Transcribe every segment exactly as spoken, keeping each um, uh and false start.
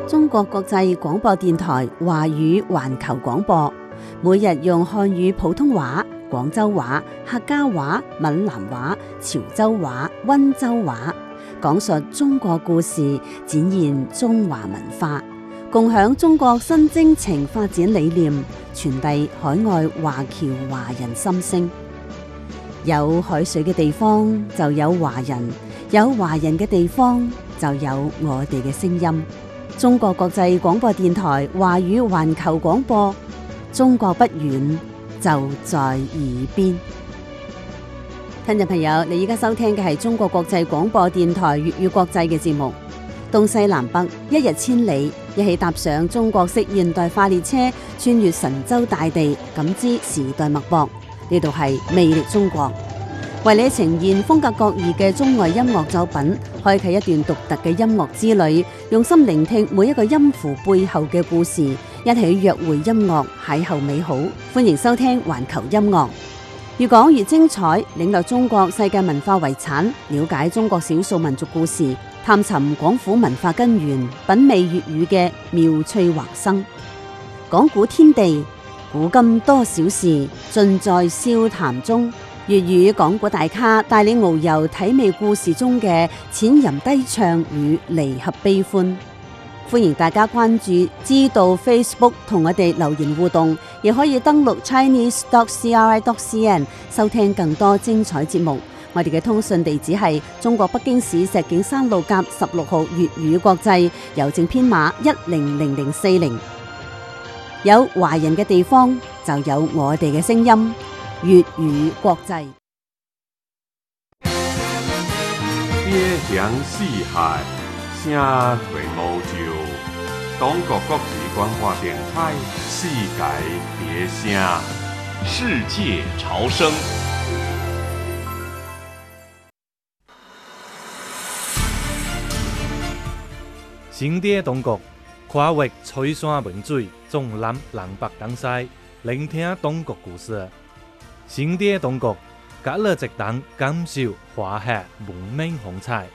中國國際廣播電台華語環球廣播，每日用漢語普通話、廣州話、客家話、閩南話、潮州話、溫州話，講述中國故事，展現中華文化，共享中國新征程發展理念，傳遞海外華僑華人心聲。有海水嘅地方就有華人，有華人嘅地方就有我哋嘅聲音。中國國際廣播電台華語環球廣播，中國不遠，就在耳邊。聽眾朋友，你而家收聽嘅係中國國際廣播電台粵語國際嘅節目。東西南北，一日千里，一起踏上中國式現代化列車，穿越神州大地，感知時代脈搏。呢度係魅力中國，為你呈現風格各異嘅中外音樂作品，開啟一段獨特嘅音樂之旅，用心聆聽每一個音符背後嘅故事，一起約會音樂，邂逅美好。歡迎收聽環球音樂，越講越精彩，領略中國世界文化遺產，了解中國少數民族故事，探尋廣府文化根源，品味粵語嘅妙趣橫生。講古天地，古今多少事，盡在笑談中。粵語講古大咖帶你遨遊體味故事中嘅淺吟低唱與離合悲歡。歡迎大家關注知道 Facebook 同我哋留言互動，亦可以登錄 chinese dot c r i dot c n 收聽更多精彩節目。我哋嘅通訊地址係中國北京市石景山路甲十六號粵語國際，郵政編碼一零零零四零。有華人嘅地方就有我哋嘅聲音，粵語國際。 邊疆四海，聲隨無就。中國國際廣播電台，世界別聲， 世界潮聲。 新地中國，跨越翠山文水，縱覽南北東西，聆聽中國故事。新地中國，隔了直等感受華夏文明風采。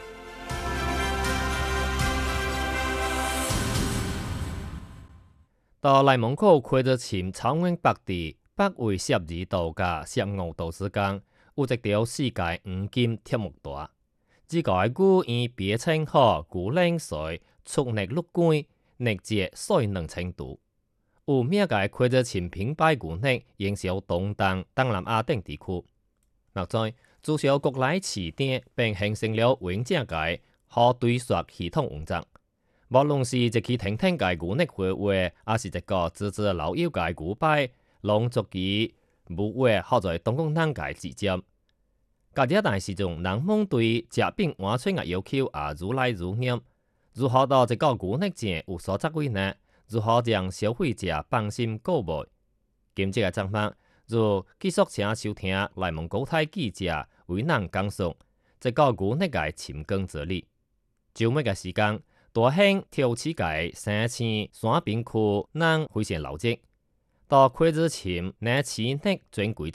到內蒙古開着前草原北地北緯十二度加十五度之間，有一條世界五金鐵木大。這個古以別稱和古冷水促力陸貫，力竭水能程度。有咩個開着前平白古力影響東東東南亞等地區。目前，自小國內起點並形成了完整嘅可對說系統運作。無論是一期聽聽嘅古力會話，還是一個自自老友嘅古拜，攏足以無話學在東共黨嘅之間。隔一段時陣，人們對食品安全嘅要求也愈來愈嚴。如何到一個古力前有所作為呢？如何讓消費者放心購買？今日嘅節目就繼續請收聽內蒙古台記者為咱講述一個古力嘅深耕之旅。周末嘅時間，大興挑起嘅山青山邊區，咱非常了解。到開之前，咱市內尊貴